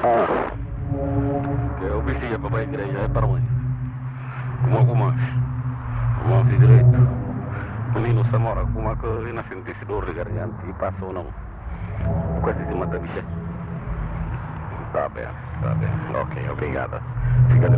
Ah. Eu vigia para a igreja, é para onde? Como algumas. Vamos direito. Menino Samora, como é que ele nasceu desse dor de garganta e passou não? Quase se mata, bicha. Tá bem, tá bem. Ok, obrigada. Fica